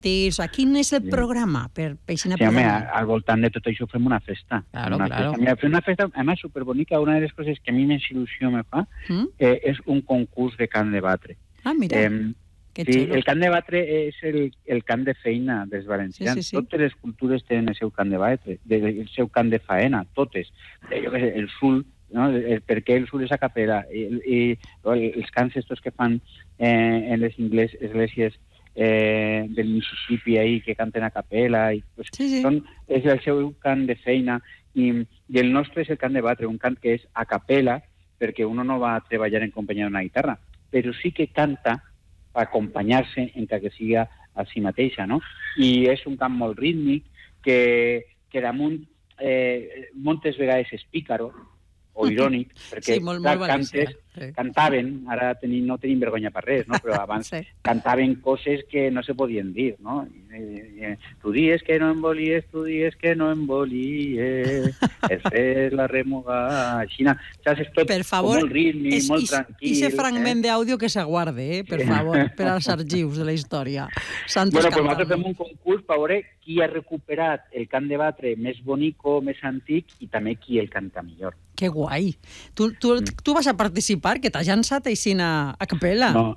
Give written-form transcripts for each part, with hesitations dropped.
Quin és el programa per Peixina Sí, home, al voltant de tot això fem una festa. Claro. Mira, fem una festa, además, superbonica. Una de les coses que a mi més il·lusió me fa és un concurs de cant de batre. Ah, mira, que xulo. El cant de batre és el cant de feina dels valencians. Sí. Totes les cultures tenen el seu cant de batre, el seu cant de faena, totes. Jo què sé, el sul, no? Per què el sul és a capella, i els cants estos que fan en les esglésies del Mississippi ahí, que canten a capella, i, pues, és el seu cant de feina, i el nostre és el cant de batre, un cant que és a capella, perquè uno no va a treballar en companyia d'una guitarra, però sí que canta per acompanyar-se encara que siga a si mateixa, no? I és un cant molt rítmic, que damunt moltes vegades és pícaro o irònic, perquè molt cantes cantaven, ara no tenim vergonya per res, no? Però abans cantaven coses que no se podien dir, no? Tu dies que no em volies, tu dies que no em volies, és la remuga, així, saps? És tot molt rítmic, molt tranquil. I ese fragment d'àudio que s'aguarde, per favor, per als arxius de la història. Bueno, però nosaltres fem un concurs per veure qui ha recuperat el cant de batre més bonico, més antic, i també qui el canta millor. Que guai. Tu vas a participar, que t'has llançat així a capella? No.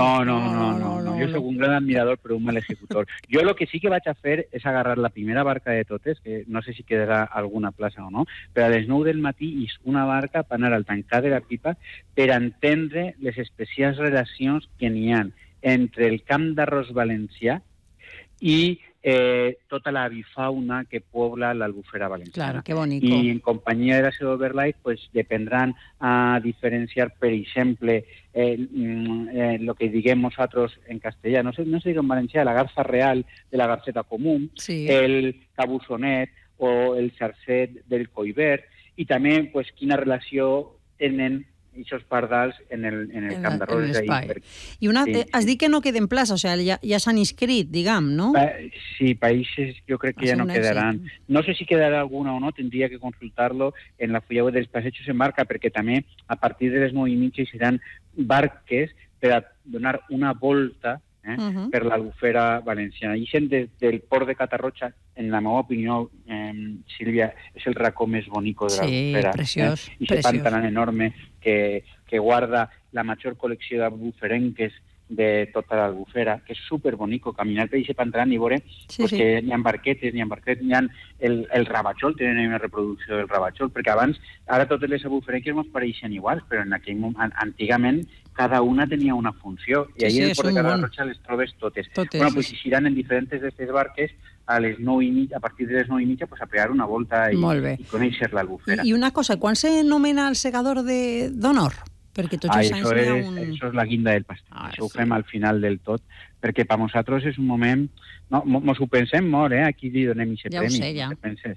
Jo soc un gran admirador, però un mal executor. Jo el que sí que vaig a fer és agarrar la primera barca de totes, que no sé si quedarà alguna plaça o no, però a les 9 del matí és una barca per anar al tancar de la pipa per entendre les especials relacions que n'hi ha entre el camp d'arròs valencià i tota la avifauna que pobla l'Albufera valenciana. Claro, qué bonito. Y en compañía de la Silverlight, pues dependrán a diferenciar, per exemple, lo que diguem nosaltres en castellà, no sé dir en valencià, la garza real de la garceta común, el cabussonet o el xarcet del collbert, i també pues, quina relació tenen aquests pardals en el camp d'arròs. I has dit que no queden places, o sigui, ja s'han inscrit, diguem, no? Sí, països jo crec que ja no quedaran. No sé si quedarà alguna o no, tindria que consultar-lo en la fulla dels passejos en barca, perquè també a partir de les 9:30 seran barques per a donar una volta per l'Albufera valenciana. I sent des del port de Catarroja, en la meva opinió, Sílvia, és el racó més bonico de l'Albufera. Sí, preciós. I aquest pantà enorme que guarda la major col·lecció d'albuferenques de tota l'Albufera, que és superbonico caminar per aquest pantà i veure que hi ha barquetes, hi ha el rabachol, tenen una reproducció del rabachol, perquè abans, ara totes les albuferenques ens pareixen iguals, però en aquell moment, antigament, cada una tenia una funció, i ahir en el port de Catarroja les trobes totes. Bueno, pues iran en diferents d'aquestes barques a partir de les 9:30 pues, a pegar una volta i conèixer l'Albufera. I una cosa, quan s'anomena el segador d'honor? Perquè tots els anys n'hi ha un... Això és la guinda del pastel. Això ho fem al final del tot, perquè per nosaltres és un moment... No, mos ho pensem molt, aquí li donem aquest premi. Ja ho sé, ja.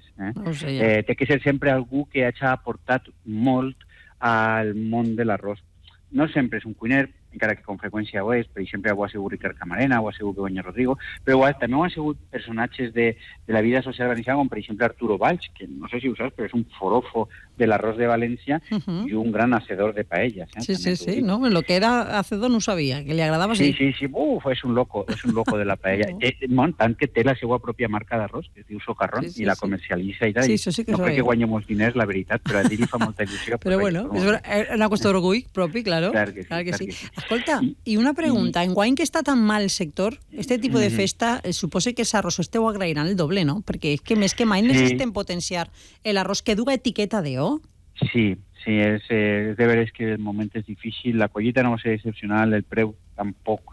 Ho sé, ja. Té que ser sempre algú que hagi aportat molt al món de l'arròs. No sempre és un cuiner, encara que con freqüència ho és, per exemple, ho ha sigut Ricard Camarena, ho ha sigut Begoña Rodrigo, però també ho ha sigut personatges de la vida social valenciana, com per exemple Arturo Valls, que no sé si ho saps, però és un forofo de l'arròs de València i un gran hacedor de paelles. Sí, no, lo que era hacedor no ho sabia, que li agradava sí. Sí, és un loco de la paella. Tant que té la seva pròpia marca d'arròs, que es diu Socarrón, i la comercialitza i tal. No crec que guanyi molts diners, la veritat, però a ell li fa molta il·lusió. Però bueno, és una qüestió d'orgull propi, claro. Clar que sí. Escolta, i una pregunta, enguany que està tan mal el sector, este tipus de festa, suposa que els arrossos ho agrairan el doble, no? Perquè és que més que mai necessitem potenciar l'arròs que duga etiqueta d'O. Sí, és de veres que el moment és difícil, la collita no va ser excepcional, el preu tampoc,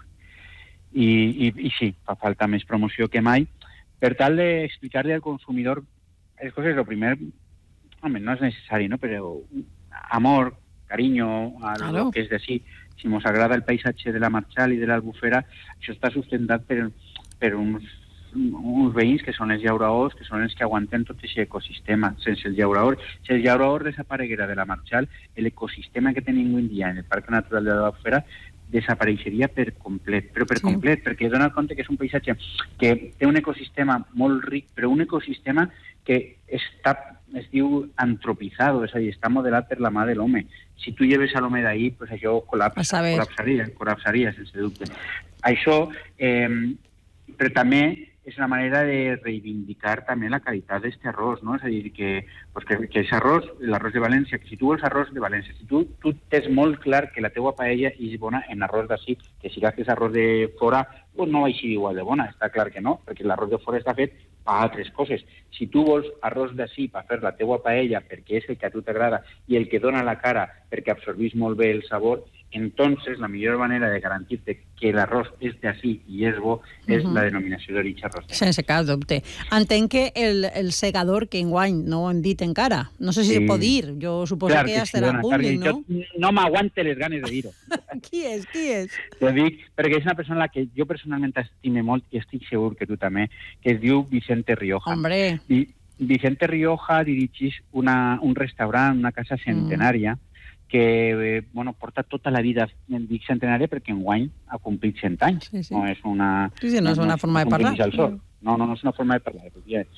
i sí, fa falta més promoció que mai, per tal d'explicar-li al consumidor les coses. El primer, home, no és necessari, no? Però amor, carinyo, a lo que és de sí. Si ens agrada el paisatge de la Marxal i de l'Albufera, això està sustentat per uns veïns que són els llauraors, que són els que aguanten tot aquest ecosistema. Sense el llauraor, si el llauraor desapareguera de la Marxal, l'ecosistema que tenim avui dia en el Parc Natural de l'Albufera desapareixeria per complet, però per complet, perquè dona compte que és un paisatge que té un ecosistema molt ric, però un ecosistema que es diu antropizado, és a dir, està modelat per la mà de l'home. Si tu lleves a l'home d'ahir, pues això col·lapsaria, sense dubte. Això Però també és una manera de reivindicar també la qualitat d'aquest arròs, no? És a dir, que és arròs, l'arròs de València, que si tu vols arròs de València, si tu tens molt clar que la teua paella és bona en arròs d'ací, que si agafes arròs de fora, pues no va ser igual de bona, està clar que no, perquè l'arròs de fora està fet per altres coses. Si tu vols arròs d'ací per fer la teua paella perquè és el que a tu t'agrada i el que dona la cara perquè absorbís molt bé el sabor, entonces la millor manera de garantir-te que l'arròs és d'ací i és bo és la denominació d'origen arròs. Sense cap dubte. Entenc que el segador que enguany no ho hem dit encara, no sé si se pot dir, jo suposo que ja estarà públic, no? No m'aguante les ganes de dir-ho. Qui és? T'ho dic perquè és una persona que jo personalment estime molt i estic segur que tu també, que es diu Vicente Rioja. Hombre. Vicente Rioja dirigeix un restaurant, una casa centenària, que porta tota la vida, dic centenària perquè enguany ha complit 100 anys. Sí. No és una... no és una forma de parlar. No és una forma de parlar.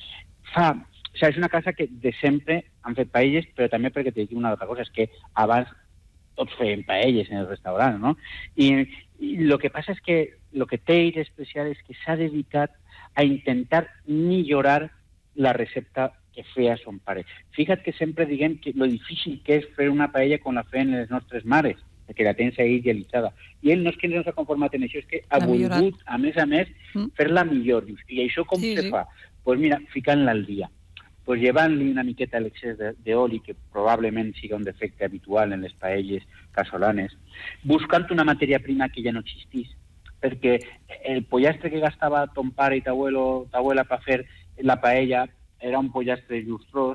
És una casa que de sempre han fet paelles, però també perquè t'he dit una altra cosa, és que abans tots feien paelles en el restaurant, no? I el que passa és que el que té especial és que s'ha dedicat a intentar millorar la recepta que feia son pare. Fija't que sempre diguem que lo difícil que és fer una paella com la feien les nostres mares, que la tens ahí idealitzada. I ell no és que no s'ha conformat en això, és que ha volgut, a més, fer-la millor. I això com se fa? Pues mira, ficant-la al dia. Pues llevant-li una miqueta l'excés d'oli, que probablement siga un defecte habitual en les paelles casolanes, buscant una matèria prima que ja no existís, perquè el pollastre que gastava ton pare i t'abuela per fer la paella era un pollastre llustrós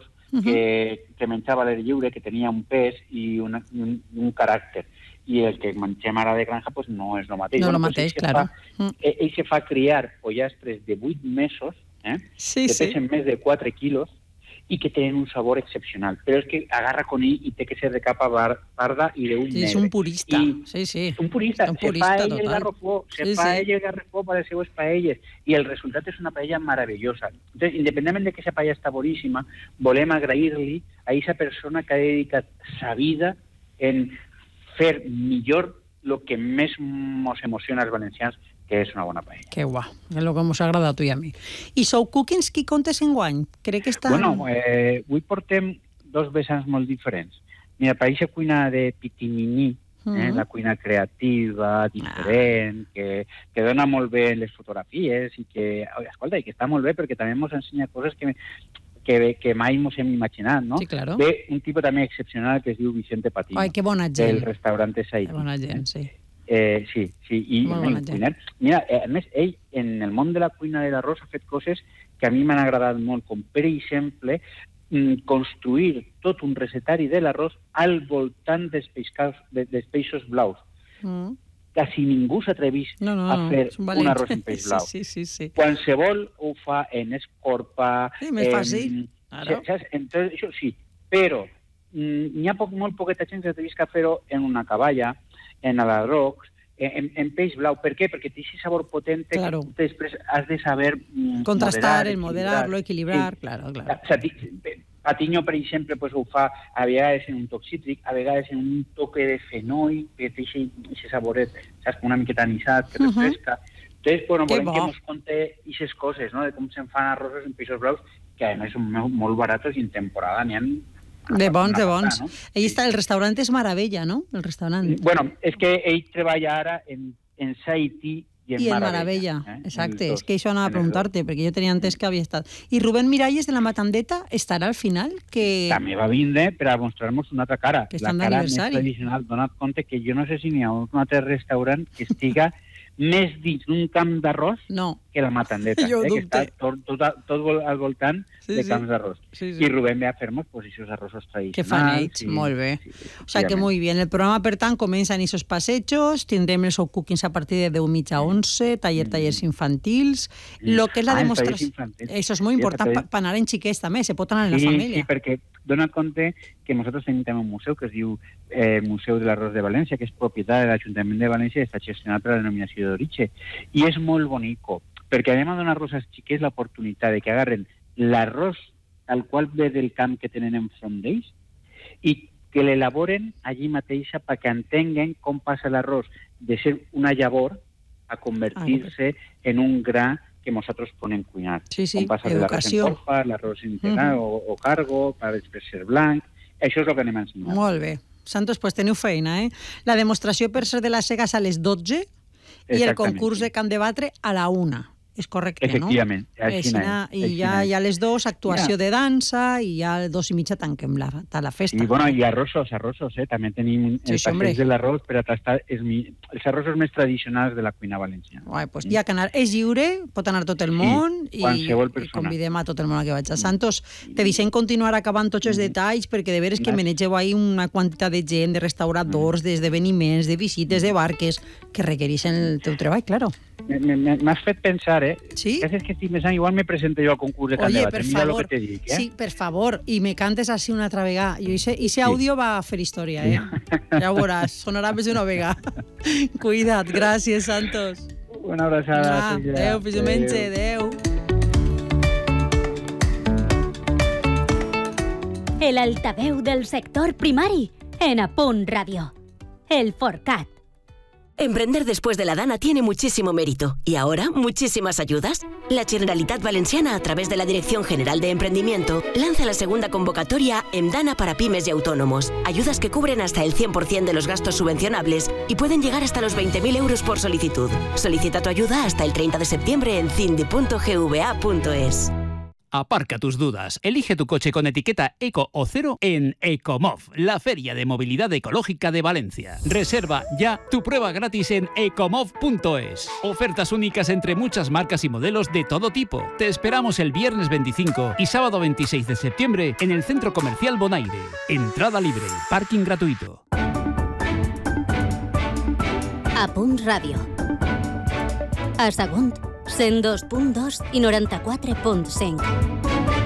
que menjava a l'aire lliure, que tenia un pes i un caràcter. I el que mengem ara de granja pues, no és el mateix. No és el mateix, clar. Ell se fa criar pollastres de 8 mesos, que pesen més de 4 quilos, i que tenen un sabor excepcional. Però és que agarra conill i té que ser de capa parda i d'un negre. És un purista. Un purista. Se fa ell el garrofó. Se fa ell el garrofó per les seues paelles. I el resultat és una paella meravellosa. Entonces, independentment de que aquesta paella està boníssima, volem agrair-li a aquesta persona que ha dedicat sa vida en fer millor el que més ens emociona als valencians, que és una bona paella. Que guai, és el que ens agrada a tu i a mi. I sou cookings, qui comptes enguany? Crec que està... Bueno, avui portem dos vessants molt diferents. Mira, per aquesta cuina de Pitiminí, la cuina creativa, diferent, que dona molt bé les fotografies i que, escolta, i que està molt bé perquè també ens ensenya coses que mai ens hem imaginat, no? Sí, claro. Ve un tipus també excepcional que es diu Vicente Patiño. Ai, que bona gent. Del restaurant Saïd. Que bona gent, sí. Sí, i cuiner. Mira, a més, ell en el món de la cuina de l'arròs ha fet coses que a mi m'han agradat molt, com per exemple construir tot un recetari de l'arròs al voltant dels peixos blaus. Quasi ningú s'atrevís a fer un arròs en peix blau. Sí. Qualsevol ho fa en escorpa. Sí, més fàcil. Entonces, això sí, però n'hi ha molt poqueta gent que s'atrevís a fer-ho en una caballa, en l'arròs, en peix blau. Per què? Perquè té aquest sabor potent que després has de saber contrastar, moderar-lo, equilibrar. Claro. Patiño, per exemple, pues, ho fa a vegades en un toc cítric, a vegades en un toque de fenoi, que té aquest saboret, saps, una miqueta anisat, que refresca. Entonces, bueno, volem que ens conte aquestes coses, no?, de com se'n fan arrossos en peixos blaus, que a més són molt baratos i en temporada n'hi ha... De bons. No? Ell està, el restaurant és Maravella, no? El restaurant. Bueno, és que ell treballa ara en Saïtí i en Maravella. Exacte, és que això anava a preguntar-te, perquè jo tenia entès que havia estat. I Rubén Miralles de la Matandeta estarà al final? També va vindre per a mostrar-nos una altra cara. Que està en l'aniversari. La cara més tradicional. Donat compte que jo no sé si n'hi ha un altre restaurant que estiga més dins d'un camp d'arròs que la Matandeta, que està tot al voltant de camps d'arròs. I Rubén ve a fer-nos aquests arrossos tradicionals. Que fan ells, molt bé. O sea que muy bien. El programa, per tant, comença en esos passejos, tindrem els cookings a partir de 10:30 a 11, tallers infantils, lo que és la demostració. Això és molt important per anar en xiquets també, se pot anar en la família. Sí, perquè dona compte que nosaltres tenim també un museu que es diu Museu de l'Arròs de València, que és propietat de l'Ajuntament de València i està gestionat per la denominació d'origen. I és molt bonico, perquè anem a donar-los als xiquets l'oportunitat de que agarren l'arròs tal qual ve del camp que tenen enfront d'ells i que l'elaboren allí mateixa perquè entenguen com passa l'arròs de ser una llavor a convertir-se en un gra que nosaltres podem cuinar. Sí, Com passa de l'arròs en polpa, l'arròs integral o cargo, per ser blanc. Això és el que anem a ensenyar. Molt bé. Santos, pues teniu feina, eh? La demostració per ser de les cegues a les 12 i el concurs de Camp de Batre a la 1. És correcte, Efectivament, no? Efectivament. I ja hi ha les 2, actuació de dansa, i ja a les 2:30 tanquem la festa. I, bueno, i arrossos, també tenim el passeig de l'arròs per a tastar els arrossos més tradicionals de la cuina valenciana. Pues hi ha que anar, és lliure, pot anar tot el món, i convidem a tot el món a que vaig. Santos, te deixem continuar acabant tots els detalls, perquè de veres que manegeu ahí una quantitat de gent, de restauradors, d'esdeveniments, de visites, de barques, que requereixen el teu treball, claro. M'has fet pensar, ¿Sí? Gràcies que estic pensant, igual me presento jo al concurs de Camp de Batre. Mira lo que te dic, Sí, per favor, i me cantes així una altra vegada. I ese àudio va a fer història, Ja ho veuràs, sonarà més d'una vegada. Cuida't, gràcies, Santos. Una abraçada. Adéu, fins diumenge, adéu. El altaveu del sector primari en A Punt Ràdio. El Forcat. Emprender después de la Dana tiene muchísimo mérito. ¿Y ahora muchísimas ayudas? La Generalitat Valenciana, a través de la Dirección General de Emprendimiento, lanza la segunda convocatoria EMDANA para pymes y autónomos. Ayudas que cubren hasta el 100% de los gastos subvencionables y pueden llegar hasta los 20.000 euros por solicitud. Solicita tu ayuda hasta el 30 de septiembre en cindi.gva.es. Aparca tus dudas. Elige tu coche con etiqueta Eco o Cero en Ecomov, la feria de movilidad ecológica de Valencia. Reserva ya tu prueba gratis en ecomov.es. Ofertas únicas entre muchas marcas y modelos de todo tipo. Te esperamos el viernes 25 y sábado 26 de septiembre en el Centro Comercial Bonaire. Entrada libre, parking gratuito. A Punt Ràdio. A Sagunt, 102.2 i 94.5.